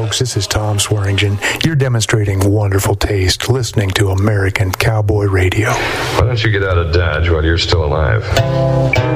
folks. This is Tom Swearingen. You're demonstrating wonderful taste listening to American Cowboy Radio. Why don't you get out of Dodge while you're still alive?